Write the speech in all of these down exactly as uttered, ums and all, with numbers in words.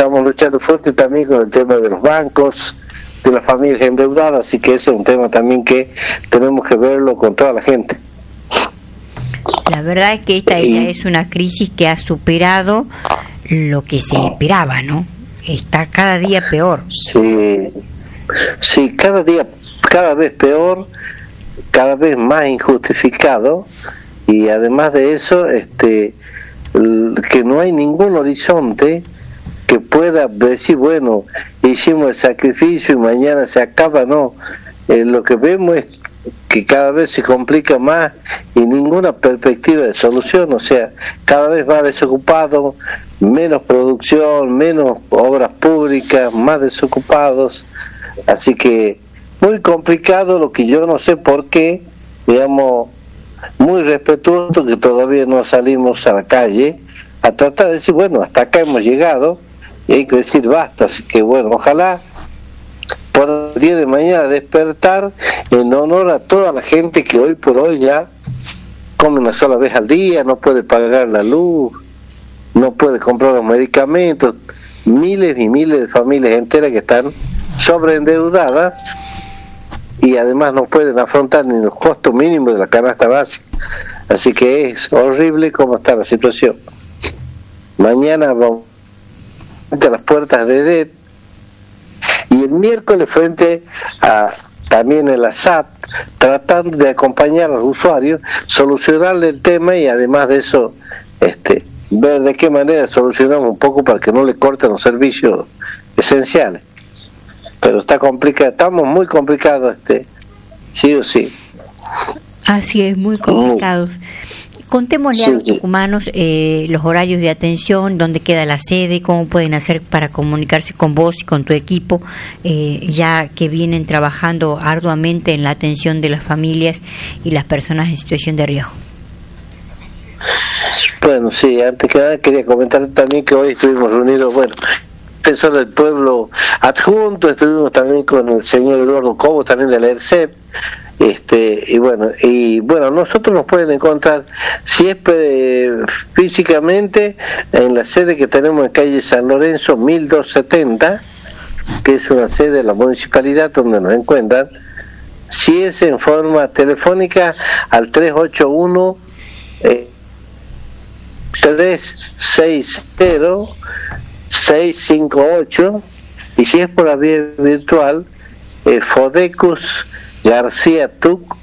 estamos luchando fuerte también con el tema de los bancos, de las familias endeudadas, así que ese es un tema también que tenemos que verlo con toda la gente. La verdad es que esta ya es una crisis que ha superado lo que se esperaba, ¿no? Está cada día peor. Sí, sí, cada día, cada vez peor, cada vez más injustificado, y además de eso, este, que no hay ningún horizonte que pueda decir, bueno, hicimos el sacrificio y mañana se acaba. No, eh, lo que vemos es que cada vez se complica más y ninguna perspectiva de solución, o sea, cada vez más desocupado, menos producción, menos obras públicas, más desocupados, así que muy complicado, lo que yo no sé por qué, digamos, muy respetuoso que todavía no salimos a la calle a tratar de decir, bueno, hasta acá hemos llegado y hay que decir basta, así que bueno, ojalá por el día de mañana despertar en honor a toda la gente que hoy por hoy ya come una sola vez al día, no puede pagar la luz, no puede comprar los medicamentos, miles y miles de familias enteras que están sobreendeudadas y además no pueden afrontar ni los costos mínimos de la canasta básica, así que es horrible cómo está la situación. Mañana vamos a las puertas de D E T y el miércoles frente a también el A S A T, tratando de acompañar a los usuarios, solucionarle el tema y además de eso, este, ver de qué manera solucionamos un poco para que no le corten los servicios esenciales. Pero está complicado, estamos muy complicados, este, sí o sí. Así es, muy complicado. Contémosle sí, a los tucumanos eh, los horarios de atención, dónde queda la sede, cómo pueden hacer para comunicarse con vos y con tu equipo, eh, ya que vienen trabajando arduamente en la atención de las familias y las personas en situación de riesgo. Bueno, sí, antes que nada quería comentar también que hoy estuvimos reunidos, bueno, defensor del pueblo adjunto, estuvimos también con el señor Eduardo Cobo, también de la E R C E P, este y bueno y bueno nosotros nos pueden encontrar si es eh, físicamente en la sede que tenemos en calle San Lorenzo mil doscientos setenta, que es una sede de la municipalidad donde nos encuentran. Si es en forma telefónica al tres ocho uno eh, tres seis cero seis cinco ocho, y si es por la vía virtual eh, Fodecus García Tuc.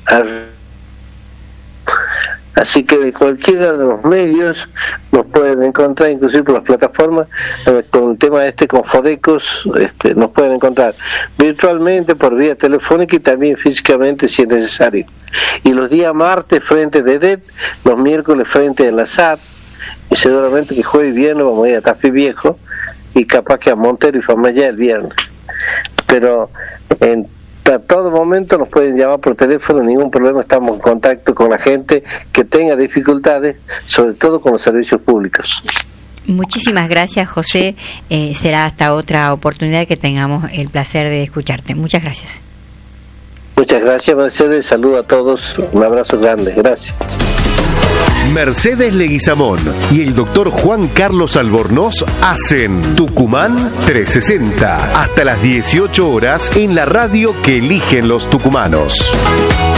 Así que de cualquiera de los medios nos pueden encontrar, inclusive por las plataformas, eh, con el tema este con Fodecus, este, nos pueden encontrar virtualmente, por vía telefónica y también físicamente si es necesario. Y los días martes frente de D E T, los miércoles frente a la S A T, y seguramente que jueves y viernes vamos a ir a Tafí Viejo y capaz que a Montero y Famayá el viernes. Pero en a todo momento nos pueden llamar por teléfono, ningún problema, estamos en contacto con la gente que tenga dificultades, sobre todo con los servicios públicos. Muchísimas gracias, José. Eh, será hasta otra oportunidad que tengamos el placer de escucharte. Muchas gracias. Muchas gracias, Mercedes. Saludo a todos. Un abrazo grande. Gracias. Mercedes Leguizamón y el doctor Juan Carlos Albornoz hacen Tucumán trescientos sesenta hasta las dieciocho horas en la radio que eligen los tucumanos.